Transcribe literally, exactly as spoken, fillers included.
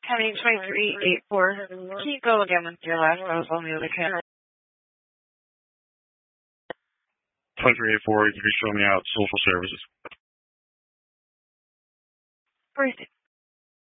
Heading twenty-three eighty-four. Can you go again with your last? I was on the other camera. twenty-three eighty-four, you can show me out social services. Perfect.